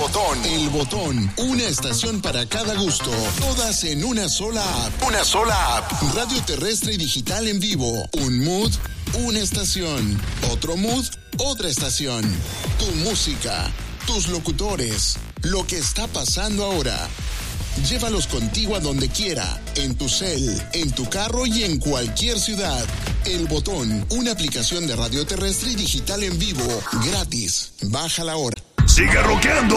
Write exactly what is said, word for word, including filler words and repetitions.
Botón. El Botón. Una estación para cada gusto. Todas en una sola app. Una sola app. Radio terrestre y digital en vivo. Un mood, una estación. Otro mood, otra estación. Tu música, tus locutores, lo que está pasando ahora. Llévalos contigo a donde quiera, en tu cel, en tu carro y en cualquier ciudad. El Botón, una aplicación de radio terrestre y digital en vivo, gratis. Bájala ahora. Sigue rockeando